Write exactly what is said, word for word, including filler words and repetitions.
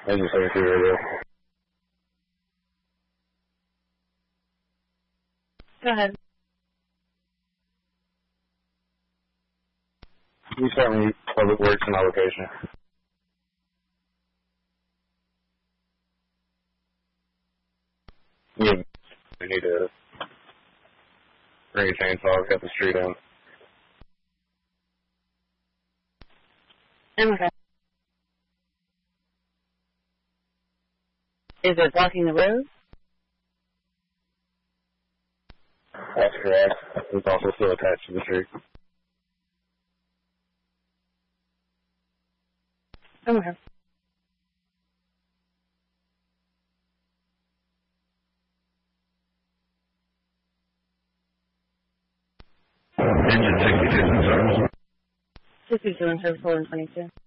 Engine seventy-two radio. Go ahead. You sent me public works in my location. Yeah, we need to bring a chainsaw, cut the street down. Okay. Is it blocking the road? That's correct. It's also still attached to the street. Okay. Engine sixty-two, sorry. sixty-two and total and twenty-two.